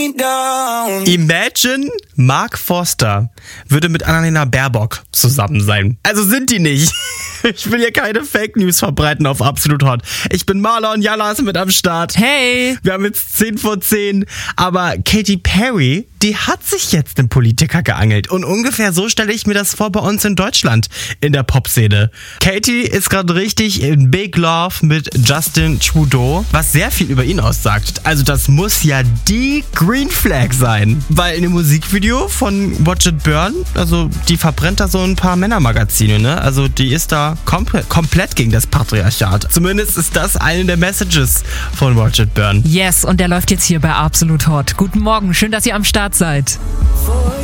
me down. Imagine, Mark Forster würde mit Annalena Baerbock zusammen sein. Also sind die nicht. Ich will hier keine Fake News verbreiten auf Absolut Hot. Ich bin Marlon, Jalla ist mit am Start. Hey! Wir haben jetzt 10 vor 10, aber Katy Perry, die hat sich jetzt einen Politiker geangelt. Und ungefähr so stelle ich mir das vor bei uns in Deutschland in der Popszene. Katy ist gerade richtig in Big Love mit Justin Trudeau, was sehr viel über ihn aussagt. Also das muss ja die Green Flag sein. Weil in dem Musikvideo von Watch It Burn, also die verbrennt da so ein paar Männermagazine, ne? Also die ist da komplett gegen das Patriarchat. Zumindest ist das eine der Messages von Watch It Burn. Yes, und der läuft jetzt hier bei Absolut Hot. Guten Morgen, schön, dass ihr am Start seid.